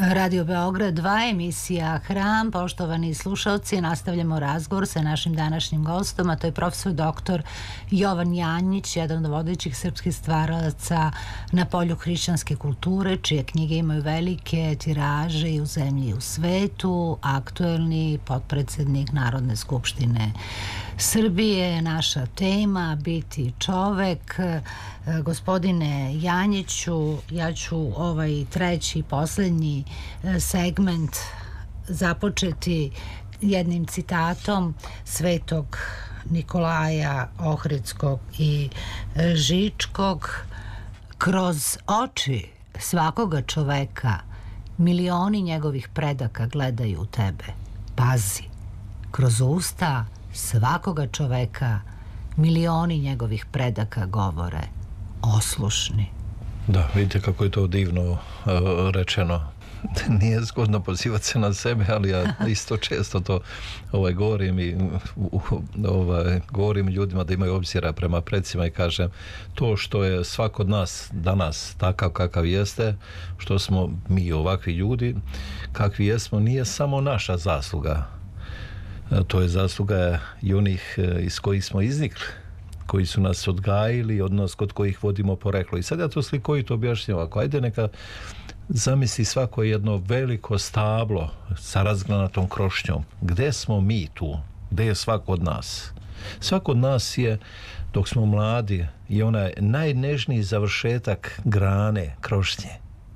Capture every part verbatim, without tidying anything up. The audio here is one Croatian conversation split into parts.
Radio Beograd dva, emisija Hram. Poštovani slušalci, nastavljamo razgovor sa našim današnjim gostom, a to je profesor doktor Jovan Janjić, jedan od vodećih srpskih stvaralaca na polju hrišćanske kulture, čije knjige imaju velike tiraže i u zemlji i u svetu, aktuelni potpredsednik Narodne skupštine Srbije. Naša tema biti čovek. Gospodine Janjiću, ja ću ovaj treći, poslednji segment započeti jednim citatom svetog Nikolaja Ohridskog i Žičkog. Kroz oči svakoga čoveka milioni njegovih predaka gledaju u tebe. Pazi, kroz usta svakoga čoveka milioni njegovih predaka govore. Oslušni. Da, vidite kako je to divno uh, rečeno. Nije zgodno pozivati se na sebe, ali ja isto često to ovaj, govorim i ovaj, govorim ljudima da imaju obzira prema predsima i kažem to što je svako od nas danas takav kakav jeste, što smo mi ovakvi ljudi kakvi jesmo, nije samo naša zasluga. To je zasluga i onih iz kojih smo iznikli, koji su nas odgajili, odnos kod kojih vodimo poreklo. I sad ja to slikovito objašnjam ovako. Ajde neka zamisli svako jedno veliko stablo sa razgranatom krošnjom. Gde smo mi tu? Gde je svako od nas? Svako od nas je, dok smo mladi, i onaj najnežniji završetak grane krošnje.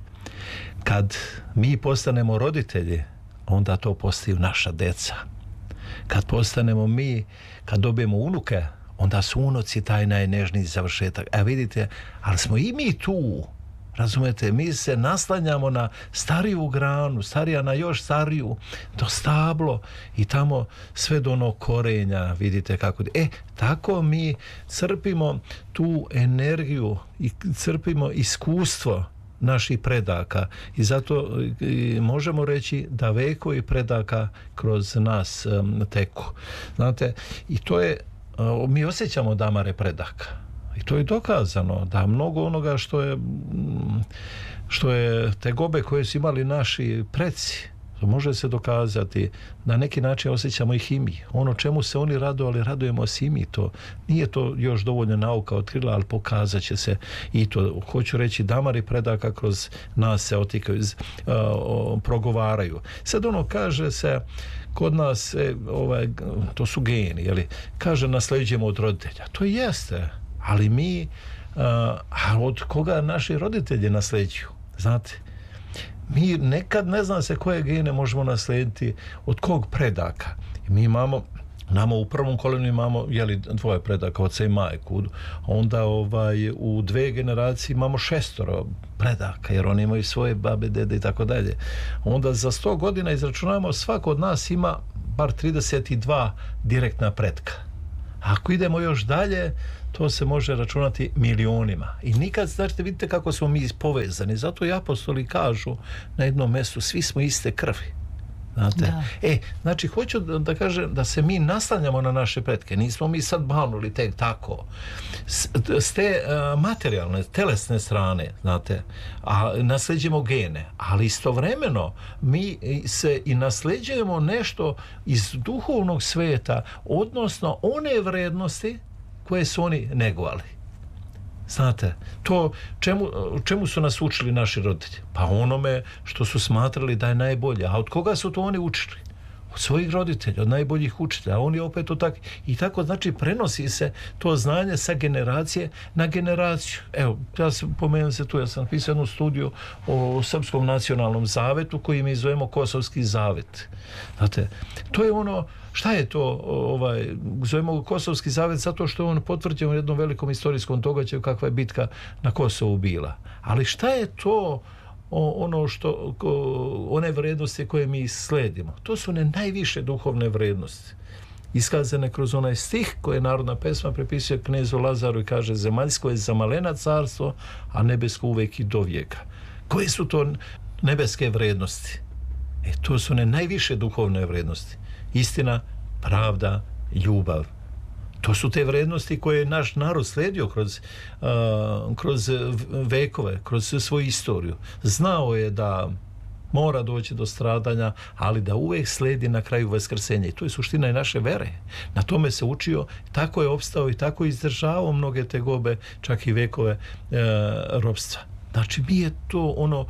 Kad mi postanemo roditelji, onda to postaju naša deca. Kad postanemo mi, kad dobijemo unuke, onda su unuci taj najnežniji završetak. A vidite, ali smo i mi tu, razumete, mi se naslanjamo na stariju granu, starija na još stariju, to stablo i tamo sve do onog korenja, vidite kako. E, tako mi crpimo tu energiju i crpimo iskustvo naših predaka i zato i možemo reći da vekovi predaka kroz nas um, teku. Znate, i to je, uh, mi osjećamo damare predaka. I to je dokazano da mnogo onoga što je što je tegobe koje su imali naši preci, to može se dokazati, na neki način osjećamo ih i mi. Ono čemu se oni radovali, radujemo se i mi. To nije to još dovoljno nauka otkrila, ali pokazat će se i to. Hoću reći, damari predaka kroz nas se otikaju, uh, progovaraju. Sad ono kaže se, kod nas, e, ovaj, to su geni, jeli? Kaže nasljeđujemo od roditelja. To jeste, ali mi, uh, a od koga naši roditelji nasljeđuju? Znate, mi nekad ne zna se koje gene možemo naslijediti od kog predaka. I mi imamo, nama u prvom koljenu imamo, jeli, dvoje predaka, oca i majku. Onda ovaj, u dve generacije imamo šestoro predaka, jer oni imaju svoje babe, dede i tako dalje. Onda za sto godina izračunamo, svako od nas ima bar trideset dva direktna pretka. Ako idemo još dalje, to se može računati milionima. I nikad, znači, vidite kako smo mi povezani. Zato i apostoli kažu na jednom mjestu, svi smo iste krvi. Znate? Da. E, znači, hoću da, da kažem da se mi naslanjamo na naše pretke. Nismo mi sad banuli tek tako. S, s te uh, materijalne, telesne strane, znate, a nasljeđujemo gene. Ali istovremeno mi se i nasljeđujemo nešto iz duhovnog sveta, odnosno one vrednosti koje su oni negovali. Znate, to čemu, čemu su nas učili naši roditelji? Pa onome što su smatrali da je najbolje. A od koga su to oni učili? Od svojih roditelja, od najboljih učitelja. A oni opet to tako. I tako, znači, prenosi se to znanje sa generacije na generaciju. Evo, ja sam, pomenuo se tu, ja sam napisao jednu studiju o Srpskom nacionalnom zavetu koji mi zovemo Kosovski zavet. Znate, to je ono, šta je to, ovaj, zovemo Kosovski zavet zato što je on potvrđen u jednom velikom istorijskom događaju kakva je bitka na Kosovu bila. Ali šta je to ono što, one vrednosti koje mi sledimo? To su one najviše duhovne vrednosti. Iskazane kroz onaj stih koje je narodna pesma prepisuje knezu Lazaru i kaže: zemaljsko je za malena carstvo, a nebesko uvijek i do vijeka. Koje su to nebeske vrednosti? E, to su one najviše duhovne vrednosti. Istina, pravda, ljubav. To su te vrednosti koje je naš narod sledio kroz, uh, kroz vekove, kroz svoju istoriju. Znao je da mora doći do stradanja, ali da uvijek slijedi na kraju vaskrsenje. I to je suština i naše vere. Na tome se učio, tako je opstao i tako je izdržavao mnoge tegobe, čak i vekove e, ropstva. Znači, mi je to ono,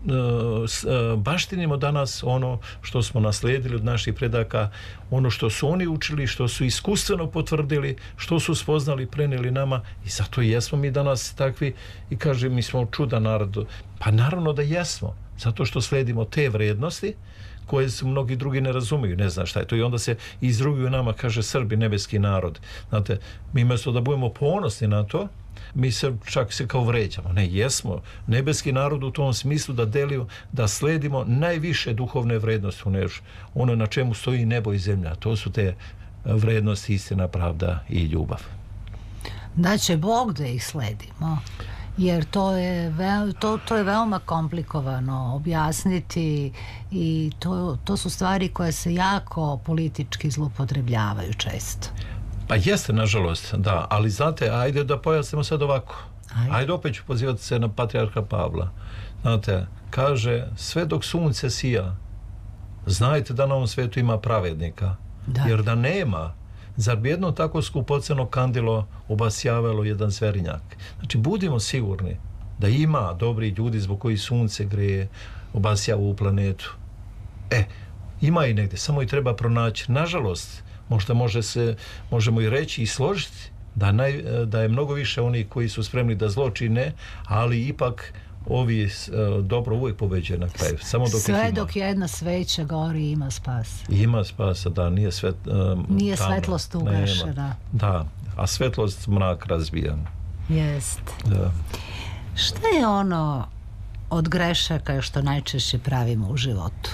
baštinimo danas ono što smo naslijedili od naših predaka, ono što su oni učili, što su iskustveno potvrdili, što su spoznali, prenijeli nama, i zato jesmo mi danas takvi i kaže mi smo čudan narod. Pa naravno da jesmo, zato što slijedimo te vrijednosti koje su mnogi drugi ne razumiju, ne zna šta je to, i onda se izruguju nama, kaže Srbi, nebeski narod. Znate, mi mjesto da budemo ponosni na to, mi se čak se kao vređamo. Ne, jesmo nebeski narod u tom smislu da delimo, da sledimo najviše duhovne vrednosti, ono na čemu stoji nebo i zemlja. To su te vrednosti, istina, pravda i ljubav. Da će Bog da ih sledimo, jer to je, ve, to, to je veoma komplikovano objasniti i to, to su stvari koje se jako politički zloupotrebljavaju često. Pa jeste, nažalost, da, ali znate, ajde da pojasnimo sad ovako. Ajde, ajde opet ću pozivati se na patrijarha Pavla. Znate, kaže, sve dok sunce sija, znajte da na ovom svijetu ima pravednika. Da. Jer da nema, zar bi jedno tako skupoceno kandilo obasjavalo jedan zverinjak? Znači, budimo sigurni da ima dobri ljudi zbog koji sunce greje, obasjava u planetu. E, ima i negdje, samo i treba pronaći. Nažalost, možda može se, možemo i reći i složiti da, naj, da je mnogo više oni koji su spremni da zlo čine, ali ipak ovi uh, dobro uvijek pobeđuje na kraju. Samo dok sve dok jedna sveća gori ima spas. Ima spasa, da, nije svet, um, nije tamo, svetlost ugašena. Da, a svetlost mrak razbija. Jest. Da. Šta je ono od grešaka što najčešće pravimo u životu?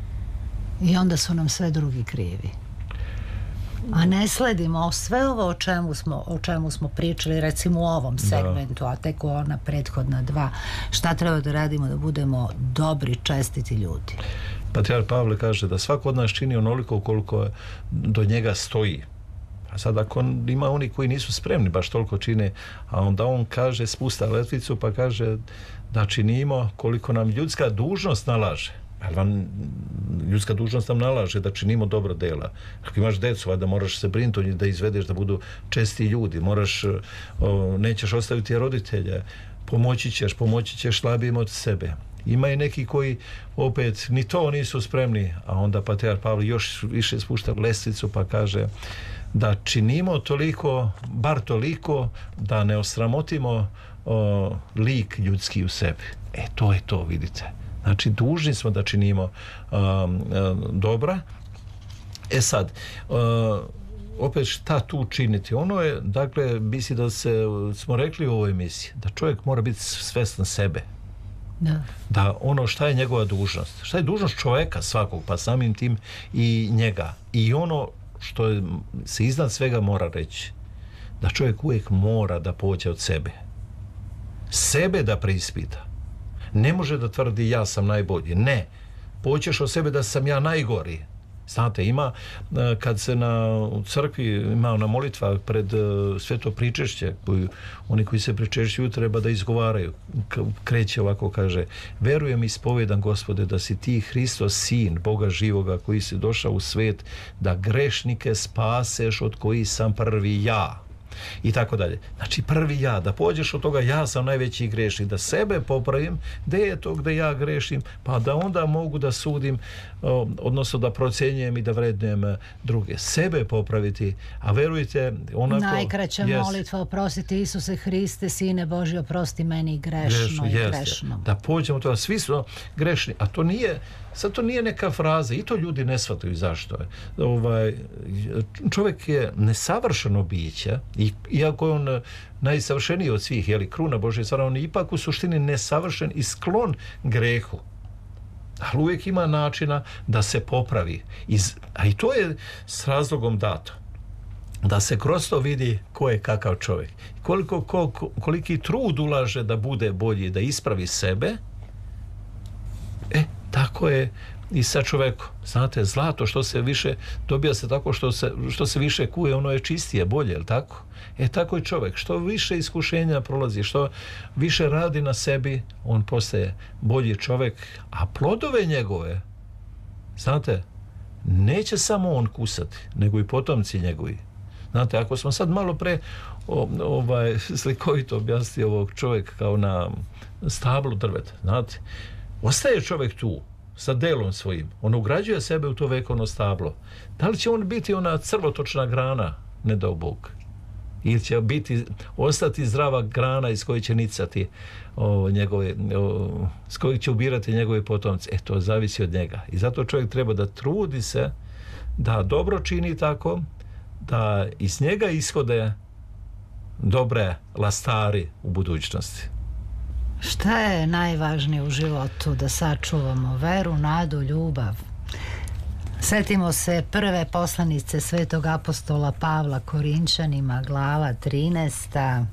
I onda su nam sve drugi krivi. A ne sledimo sve ovo o čemu smo, o čemu smo pričali, recimo u ovom segmentu, da. A tek u ona prethodna dva. Šta treba da radimo da budemo dobri, čestiti ljudi? Patrijarh Pavle kaže da svako od nas čini onoliko koliko do njega stoji. A sad ako ima oni koji nisu spremni baš toliko čine, a onda on kaže, spusta letvicu pa kaže da činimo koliko nam ljudska dužnost nalaže. Ali vam ljudska dužnost nam nalaže da činimo dobro dela. Ako imaš decu, da moraš se brinuti o njih, da izvedeš da budu česti ljudi, moraš, o, nećeš ostaviti roditelje, pomoći ćeš, pomoći ćeš slabijim od sebe. Ima i neki koji opet ni to nisu spremni, a onda patrijarh Pavle još više spušta lestvicu pa kaže da činimo toliko, bar toliko, da ne osramotimo o, lik ljudski u sebi. E, to je to, vidite. Znači, dužni smo da činimo um, um, dobra. E sad, uh, opet šta tu činiti? Ono je, dakle, misli da se, smo rekli u ovoj emisiji, da čovjek mora biti svestan sebe. Da. Da ono šta je njegova dužnost. Šta je dužnost čovjeka svakog, pa samim tim i njega. I ono što je, se iznad svega mora reći, da čovjek uvijek mora da pođe od sebe. Sebe da preispita. Ne može da tvrdi ja sam najbolji. Ne. Poćeš od sebe da sam ja najgori. Znate, ima, kad se na u crkvi ima na molitva pred sveto pričešće, koji, oni koji se pričešćuju treba da izgovaraju. Kreće ovako, kaže, verujem i ispovedam, Gospode, da si ti Hristos, sin Boga živoga, koji si došao u svet, da grešnike spaseš, od koji sam prvi ja. I tako dalje. Znači, prvi ja, da pođeš od toga ja sam najveći grešnik, da sebe popravim, gde je to gde ja grešim, pa da onda mogu da sudim, odnosno da procenjujem i da vrednujem druge. Sebe popraviti, a verujte, onako... Najkraća yes, molitva, oprosti Isuse Hriste, Sine Božji, oprosti meni grešno, grešno i yes, grešno. Da pođemo to, svi su grešni, a to nije, sad to nije neka fraza, i to ljudi ne shvataju zašto je. Ovaj, čovjek je nesavršeno biće, i, iako je on najsavršeniji od svih, jeli, kruna Božje stvarno, on je ipak u suštini nesavršen i sklon grehu. Ali uvijek ima načina da se popravi. Iz, a i to je s razlogom dato. Da se kroz to vidi ko je kakav čovjek. Koliko, ko, koliki trud ulaže da bude bolji, da ispravi sebe, e, tako tako je i sa čovekom. Znate, zlato što se više dobija se tako što se, što se više kuje, ono je čistije, bolje, je li tako? E tako i čovjek. Što više iskušenja prolazi, što više radi na sebi, on postaje bolji čovjek, a plodove njegove, znate, neće samo on kusati, nego i potomci njegovi. Znate, ako smo sad malo pre o, ovaj, slikovito objasniti ovog čovjeka kao na stablu drveta, znate, ostaje čovjek tu sa delom svojim, on ugrađuje sebe u to vekovno stablo. Da li će on biti ona crvotočna grana, ne dao Bog, ili će biti, ostati zdrava grana iz koje će nicati o, njegove, o, s kojeg će ubirati njegove potomci? E, to zavisi od njega. I zato čovjek treba da trudi se, da dobro čini tako, da iz njega ishode dobre lastari u budućnosti. Šta je najvažnije u životu? Da sačuvamo veru, nadu, ljubav. Setimo se prve poslanice svetog apostola Pavla Korinčanima, glava trinaesta.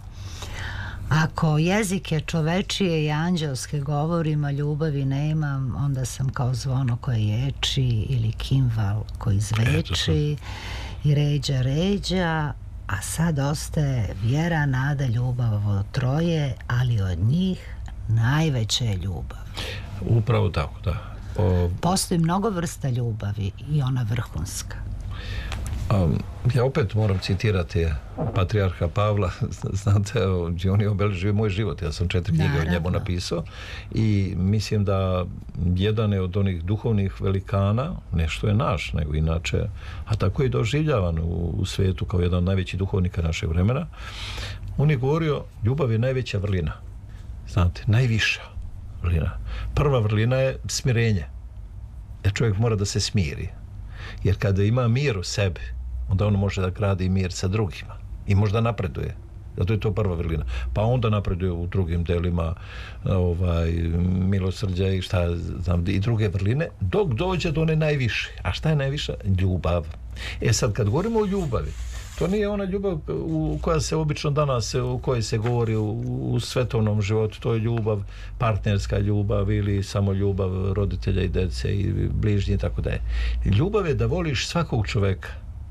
Ako jezike čovečije i anđelske govorim, a ljubavi nemam, onda sam kao zvono koje ječi ili kimval koji zveči i ređa ređa, a sad ostaje vjera, nada, ljubav, ovo troje, ali od njih najveća je ljubav. Upravo tako, da. O... Postoji mnogo vrsta ljubavi i ona vrhunska. Um, ja opet moram citirati patrijarha Pavla. Znate, on je obeležio moj život. Ja sam četiri knjige Naravno. o njemu napisao i mislim da jedan je od onih duhovnih velikana, nešto je naš, nego inače, a tako je doživljavan u, u svijetu kao jedan od najvećih duhovnika našeg vremena. On je govorio, ljubav je najveća vrlina. Znate, najviša vrlina. Prva vrlina je smirenje. Jer čovjek mora da se smiri. Jer kada ima mir u sebi, onda on može da gradi mir sa drugima i možda napreduje. Zato je to prva vrlina. Pa onda napreduje u drugim delima ovaj, milosrđa i šta znam, i druge vrline, dok dođe do one najviše. A šta je najviša? Ljubav. E sad, kad govorimo o ljubavi, to nije ona ljubav u koja se obično danas, u kojoj se govori u, u svetovnom životu, to je ljubav, partnerska ljubav ili samo ljubav roditelja i dece i bližnji i tako da je. Ljubav je da voliš svakog čoveka.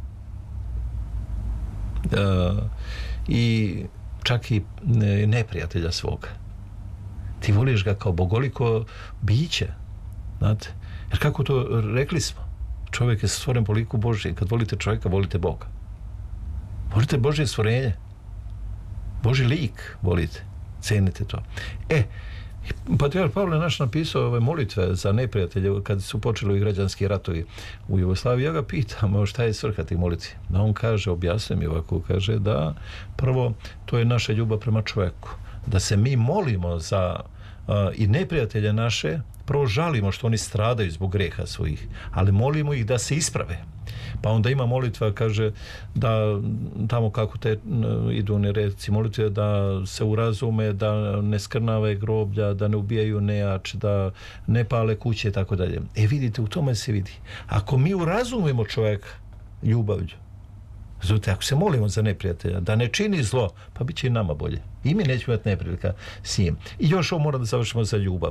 Uh, i čak i neprijatelja svoga. Ti voliš ga kao bogoliko biće. Znate? Jer kako to rekli smo? Čovjek je stvoren po liku Božjem. Kad volite čovjeka, volite Boga. Volite Božje stvorenje. Božji lik volite. Cenite to. E, patrijarh Pavle naš napisao ove molitve za neprijatelje kad su počeli i građanski ratovi u Jugoslaviji. Ja ga pitam, šta je svrha tih molitvi? Da on kaže, objasni mi ovako, kaže da prvo, to je naša ljubav prema čovjeku. Da se mi molimo za uh, i neprijatelje naše, prvo žalimo što oni stradaju zbog greha svojih, ali molimo ih da se isprave. Pa onda ima molitva, kaže, da tamo kako te idu one reci molitve, da se urazume, da ne skrnave groblja, da ne ubijaju nejač, da ne pale kuće i tako dalje. E vidite, u tome se vidi. Ako mi urazumimo čovjeka ljubavlju, znate, ako se molimo za neprijatelja, da ne čini zlo, pa bit će i nama bolje. I mi nećemo imati neprilika s njim. I još ovo moram da završimo za ljubav.